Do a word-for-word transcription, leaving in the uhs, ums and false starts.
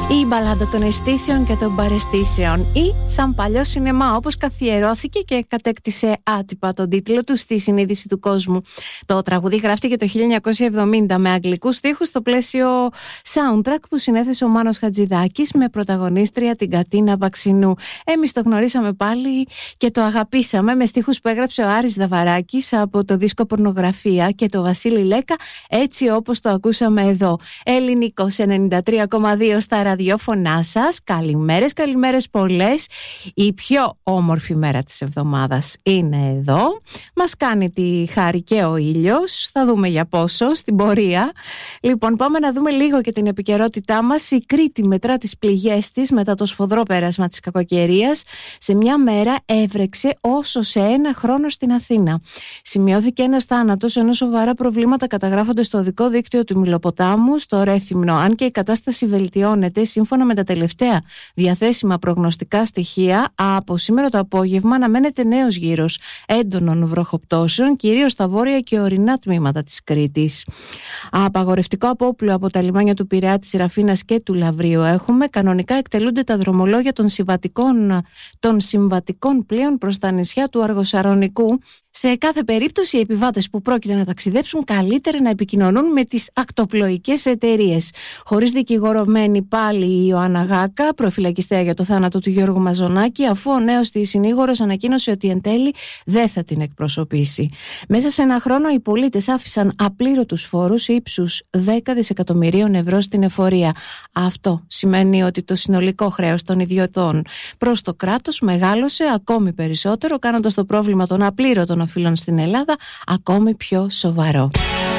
Η μπαλάντα των αισθήσεων και των παραισθήσεων ή σαν παλιό σινεμά, όπως καθιερώθηκε και κατέκτησε άτυπα τον τίτλο του στη συνείδηση του κόσμου. Το τραγούδι γράφτηκε το χίλια εννιακόσια εβδομήντα με αγγλικούς στίχους στο πλαίσιο soundtrack που συνέθεσε ο Μάνος Χατζηδάκης με πρωταγωνίστρια την Κατίνα Βαξινού. Εμείς το γνωρίσαμε πάλι και το αγαπήσαμε με στίχους που έγραψε ο Άρης Δαβαράκης από το δίσκο Πορνογραφία και το Βασίλη Λέκα, έτσι όπως το ακούσαμε εδώ. Ελληνικός ενενήντα τρία κόμμα δύο στα ραδιόφωνά σας. Καλημέρες, καλημέρες πολλές. Η πιο όμορφη μέρα της εβδομάδας είναι εδώ. Μας κάνει τη χάρη και ο ήλιος. Θα δούμε για πόσο στην πορεία. Λοιπόν, πάμε να δούμε λίγο και την επικαιρότητά μας. Η Κρήτη μετρά τις πληγές της μετά το σφοδρό πέρασμα της κακοκαιρίας. Σε μια μέρα έβρεξε όσο σε ένα χρόνο στην Αθήνα. Σημειώθηκε ένας θάνατος, ενώ σοβαρά προβλήματα καταγράφονται στο οδικό δίκτυο του Μηλοποτάμου, στο Ρέθυμνο. Αν και η κατάσταση βελτιώνεται, σύμφωνα με τα τελευταία διαθέσιμα προγνωστικά στοιχεία, από σήμερα το απόγευμα αναμένεται νέος γύρος έντονων βροχοπτώσεων, κυρίως στα βόρεια και ορεινά τμήματα της Κρήτης. Απαγορευτικό απόπλου από τα λιμάνια του Πειραιά, της Ραφίνας και του Λαβρίου έχουμε. Κανονικά εκτελούνται τα δρομολόγια των συμβατικών, των συμβατικών πλοίων προς τα νησιά του Αργοσαρονικού. Σε κάθε περίπτωση, οι επιβάτες που πρόκειται να ταξιδέψουν καλύτερα να επικοινωνούν με τις ακτοπλοϊκές εταιρείες. Χωρίς δικηγορωμένη πάλι η Ιωάννα Γάκα, προφυλακιστέα για το θάνατο του Γιώργου Μαζονάκη, αφού ο νέος της συνήγορος ανακοίνωσε ότι εν τέλει δεν θα την εκπροσωπήσει. Μέσα σε ένα χρόνο, οι πολίτες άφησαν απλήρωτους φόρους ύψους δέκα δισεκατομμυρίων ευρώ στην εφορία. Αυτό σημαίνει ότι το συνολικό χρέος των ιδιωτών προς το κράτος μεγάλωσε ακόμη περισσότερο, κάνοντας το πρόβλημα των απλήρωτων οφείλων στην Ελλάδα ακόμη πιο σοβαρό.